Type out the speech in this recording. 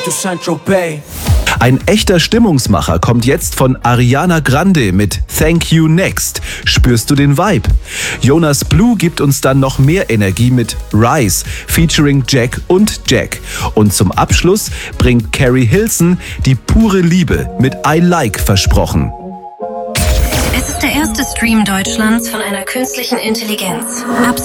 to Saint-Tropez. Ein echter Stimmungsmacher kommt jetzt von Ariana Grande mit Thank You Next. Spürst du den Vibe? Jonas Blue gibt uns dann noch mehr Energie mit Rise, featuring Jack und Jack. Und zum Abschluss bringt Carrie Hilson die pure Liebe mit I Like versprochen. Es ist der erste Stream Deutschlands von einer künstlichen Intelligenz. Ab